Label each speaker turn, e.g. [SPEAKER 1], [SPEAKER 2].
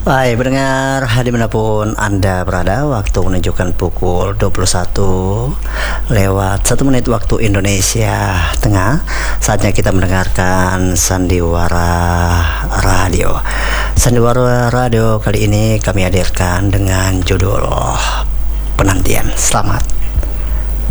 [SPEAKER 1] Baik, pendengar dimanapun Anda berada, waktu menunjukkan pukul 21 lewat 1 menit waktu Indonesia Tengah. Saatnya kita mendengarkan Sandiwara Radio. Sandiwara Radio kali ini kami hadirkan dengan judul Penantian. Selamat